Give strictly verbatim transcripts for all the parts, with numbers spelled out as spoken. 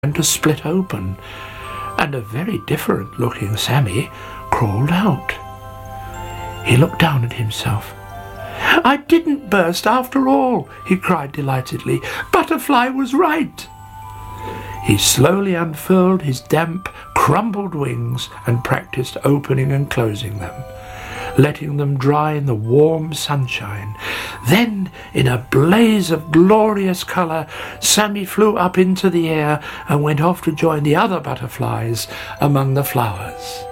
began to split open, and a very different-looking Sammy crawled out. He looked down at himself. "I didn't burst after all," he cried delightedly. "Butterfly was right." He slowly unfurled his damp, crumbled wings and practiced opening and closing them, letting them dry in the warm sunshine. Then, in a blaze of glorious colour, Sammy flew up into the air and went off to join the other butterflies among the flowers.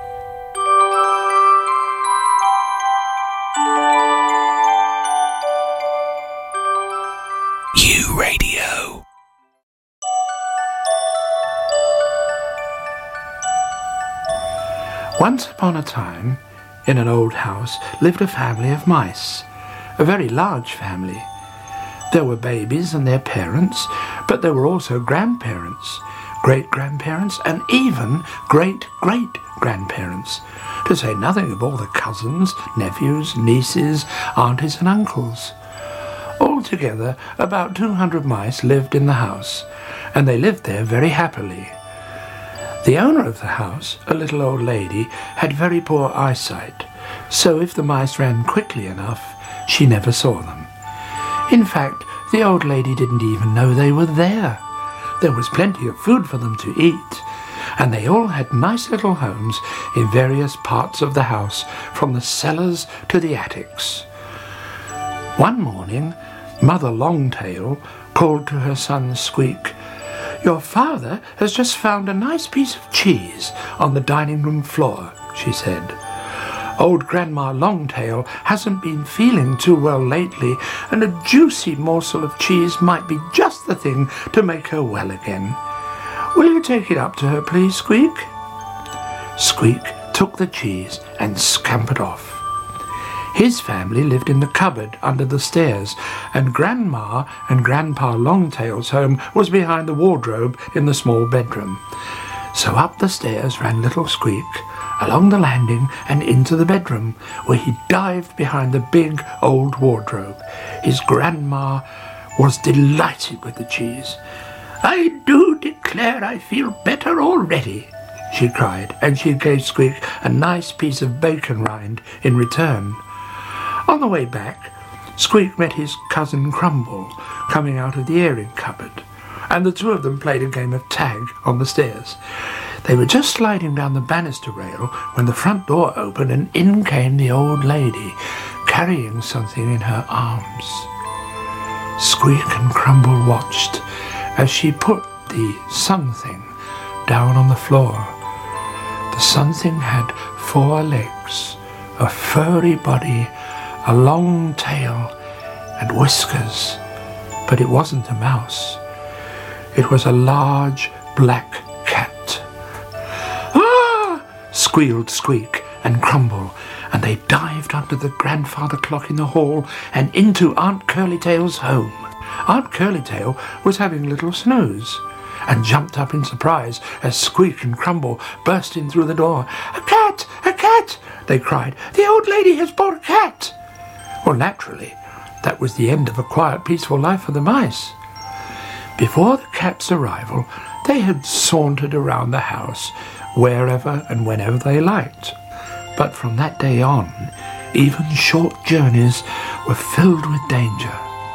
U Radio. Once upon a time, in an old house lived a family of mice, a very large family. There were babies and their parents, but there were also grandparents, great-grandparents, and even great-great-grandparents, to say nothing of all the cousins, nephews, nieces, aunties and uncles. Altogether, about two hundred mice lived in the house, and they lived there very happily. The owner of the house, a little old lady, had very poor eyesight, so if the mice ran quickly enough, she never saw them. In fact, the old lady didn't even know they were there. There was plenty of food for them to eat, and they all had nice little homes in various parts of the house, from the cellars to the attics. One morning, Mother Longtail called to her son Squeak, "Your father has just found a nice piece of cheese on the dining room floor," she said. "Old Grandma Longtail hasn't been feeling too well lately, and a juicy morsel of cheese might be just the thing to make her well again. Will you take it up to her, please, Squeak?" Squeak took the cheese and scampered off. His family lived in the cupboard under the stairs, and Grandma and Grandpa Longtail's home was behind the wardrobe in the small bedroom. So up the stairs ran little Squeak, along the landing and into the bedroom, where he dived behind the big old wardrobe. His grandma was delighted with the cheese. "I do declare I feel better already," she cried, and she gave Squeak a nice piece of bacon rind in return. On the way back, Squeak met his cousin Crumble coming out of the airing cupboard, and the two of them played a game of tag on the stairs. They were just sliding down the banister rail when the front door opened, and in came the old lady, carrying something in her arms. Squeak and Crumble watched as she put the something down on the floor. The something had four legs, a furry body, a long tail, and whiskers, but it wasn't a mouse. It was a large black cat. "Ah!" squealed Squeak and Crumble, and they dived under the grandfather clock in the hall and into Aunt Curlytail's home. Aunt Curlytail was having a little snooze, and jumped up in surprise as Squeak and Crumble burst in through the door. "A cat! A cat!" they cried. "The old lady has brought a cat!" Well, naturally, that was the end of a quiet, peaceful life for the mice. Before the cat's arrival, they had sauntered around the house, wherever and whenever they liked. But from that day on, even short journeys were filled with danger.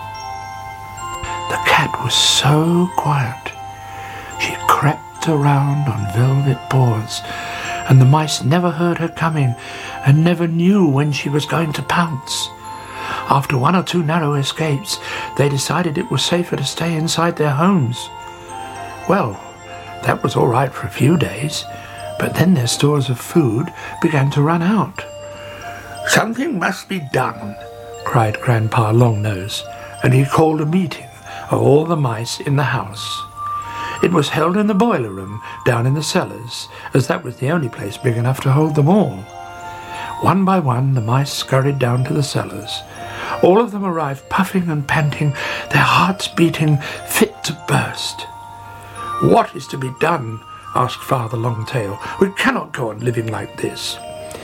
The cat was so quiet. She crept around on velvet paws, and the mice never heard her coming and never knew when she was going to pounce. After one or two narrow escapes, they decided it was safer to stay inside their homes. Well, that was all right for a few days, but then their stores of food began to run out. "Something must be done," cried Grandpa Longnose, and he called a meeting of all the mice in the house. It was held in the boiler room down in the cellars, as that was the only place big enough to hold them all. One by one, the mice scurried down to the cellars. All of them arrived puffing and panting, their hearts beating, fit to burst. "What is to be done?" asked Father Longtail. "We cannot go on living like this."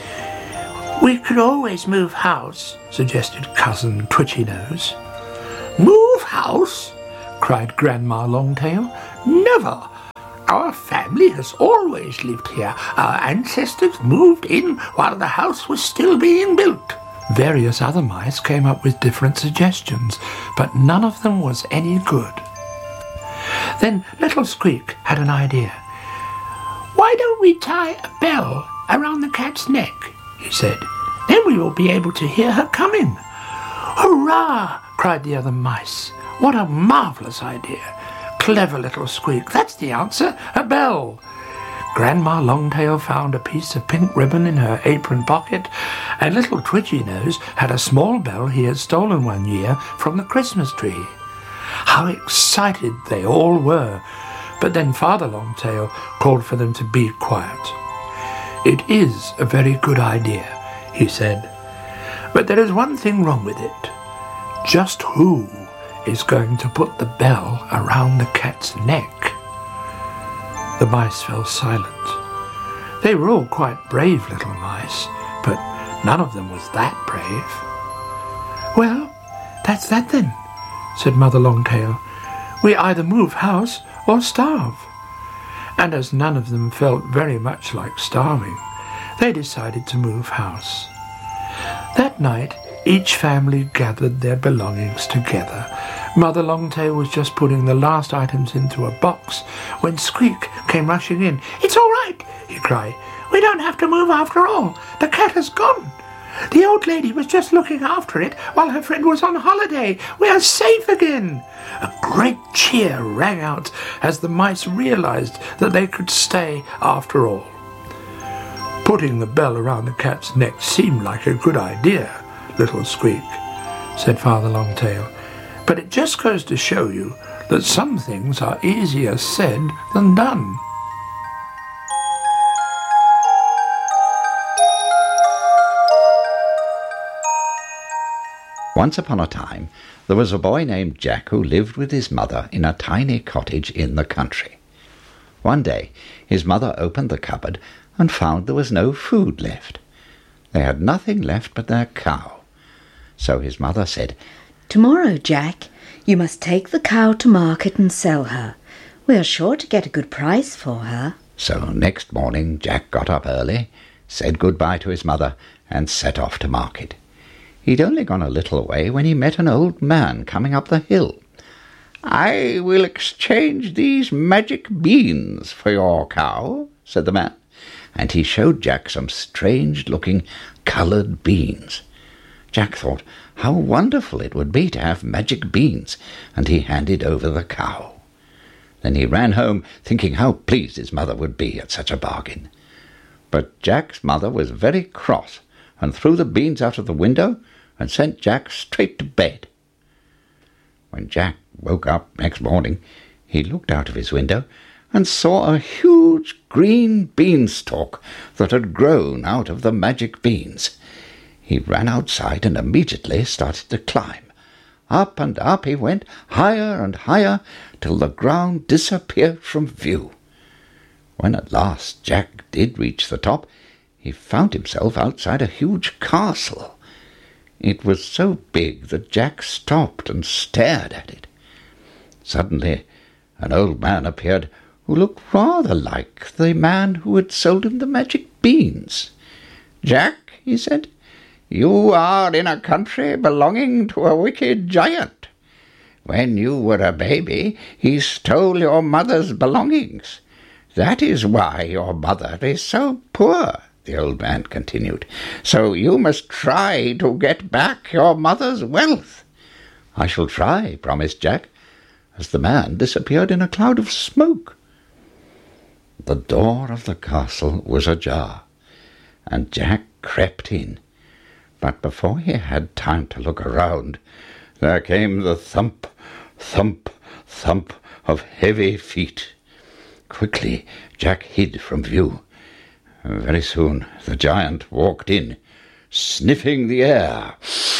"We could always move house," suggested Cousin Twitchy Nose. "Move house?" cried Grandma Longtail. "Never! Our family has always lived here. Our ancestors moved in while the house was still being built." Various other mice came up with different suggestions, but none of them was any good. Then Little Squeak had an idea. "Why don't we tie a bell around the cat's neck?" he said. "Then we will be able to hear her coming." "Hurrah!" cried the other mice. "What a marvellous idea! Clever Little Squeak, that's the answer, a bell." Grandma Longtail found a piece of pink ribbon in her apron pocket, and Little Twitchy Nose had a small bell he had stolen one year from the Christmas tree. How excited they all were! But then Father Longtail called for them to be quiet. "It is a very good idea," he said, "but there is one thing wrong with it. Just who is going to put the bell around the cat's neck?" The mice fell silent. They were all quite brave little mice, but none of them was that brave. "Well, that's that then," said Mother Longtail. "We either move house or starve." And as none of them felt very much like starving, they decided to move house. That night, each family gathered their belongings together. Mother Longtail was just putting the last items into a box when Squeak came rushing in. "It's all right," he cried. "We don't have to move after all. The cat has gone. The old lady was just looking after it while her friend was on holiday. We are safe again." A great cheer rang out as the mice realized that they could stay after all. "Putting the bell around the cat's neck seemed like a good idea, Little Squeak," said Father Longtail. "But it just goes to show you that some things are easier said than done." Once upon a time, there was a boy named Jack who lived with his mother in a tiny cottage in the country. One day, his mother opened the cupboard and found there was no food left. They had nothing left but their cow. So his mother said, "Tomorrow, Jack, you must take the cow to market and sell her. We are sure to get a good price for her." So next morning Jack got up early, said good-bye to his mother, and set off to market. He'd only gone a little way when he met an old man coming up the hill. "I will exchange these magic beans for your cow," said the man, and he showed Jack some strange-looking coloured beans. Jack thought how wonderful it would be to have magic beans, and he handed over the cow. Then he ran home, thinking how pleased his mother would be at such a bargain. But Jack's mother was very cross, and threw the beans out of the window and sent Jack straight to bed. When Jack woke up next morning, he looked out of his window and saw a huge green beanstalk that had grown out of the magic beans. He ran outside and immediately started to climb. Up and up he went, higher and higher, till the ground disappeared from view. When at last Jack did reach the top, he found himself outside a huge castle. It was so big that Jack stopped and stared at it. Suddenly an old man appeared who looked rather like the man who had sold him the magic beans. "Jack," he said, "you are in a country belonging to a wicked giant. When you were a baby, he stole your mother's belongings. That is why your mother is so poor," the old man continued. "So you must try to get back your mother's wealth." "I shall try," promised Jack, as the man disappeared in a cloud of smoke. The door of the castle was ajar, and Jack crept in. But before he had time to look around, there came the thump, thump, thump of heavy feet. Quickly Jack hid from view. Very soon the giant walked in, sniffing the air.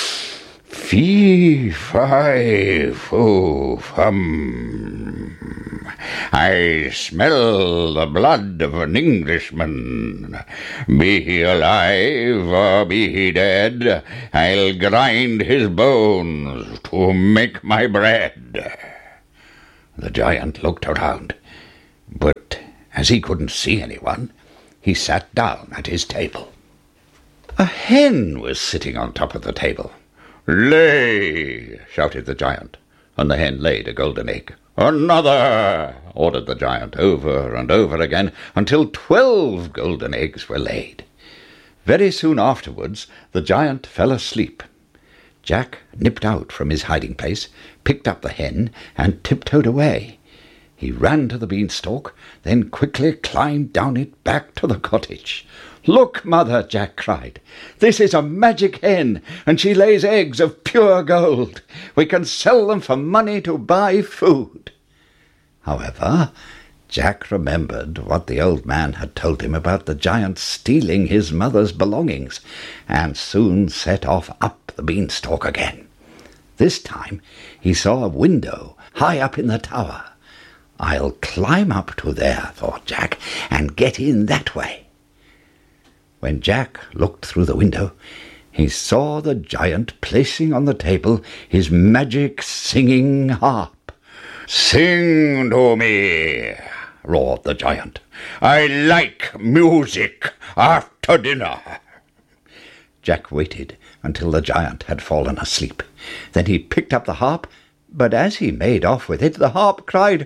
"Fee, fi, fo, fum. I smell the blood of an Englishman. Be he alive or be he dead, I'll grind his bones to make my bread." The giant looked around, but As he couldn't see anyone, he sat down at his table. A hen was sitting on top of the table. "Lay!" shouted the giant, and the hen laid a golden egg. "Another!" ordered the giant, over and over again, until twelve golden eggs were laid. Very soon afterwards the giant fell asleep. Jack nipped out from his hiding-place, picked up the hen, and tiptoed away. He ran to the beanstalk, then quickly climbed down it back to the cottage. "Look, Mother," Jack cried. "This is a magic hen, and she lays eggs of pure gold. We can sell them for money to buy food." However, Jack remembered what the old man had told him about the giant stealing his mother's belongings, and soon set off up the beanstalk again. This time he saw a window high up in the tower. "I'll climb up to there," thought Jack, "and get in that way." When Jack looked through the window, he saw the giant placing on the table his magic singing harp. "Sing to me," roared the giant. "I like music after dinner." Jack waited until the giant had fallen asleep. Then he picked up the harp, but as he made off with it, the harp cried,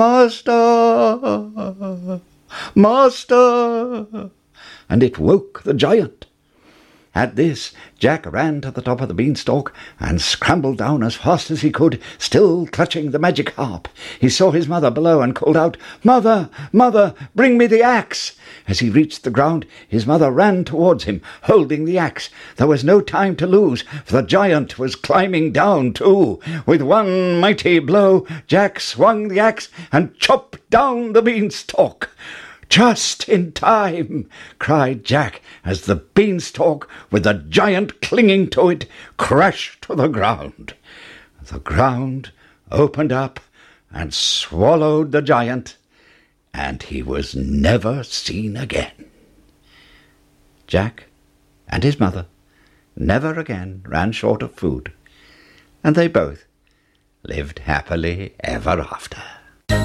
"Master! Master!" and it woke the giant. At this, Jack ran to the top of the beanstalk and scrambled down as fast as he could, still clutching the magic harp. He saw his mother below and called out, "Mother, Mother, bring me the axe!" As he reached the ground, his mother ran towards him, holding the axe. There was no time to lose, for the giant was climbing down too. With one mighty blow, Jack swung the axe and chopped down the beanstalk. "Just in time!" cried Jack, as the beanstalk, with the giant clinging to it, crashed to the ground. The ground opened up and swallowed the giant, and he was never seen again. Jack and his mother never again ran short of food, and they both lived happily ever after.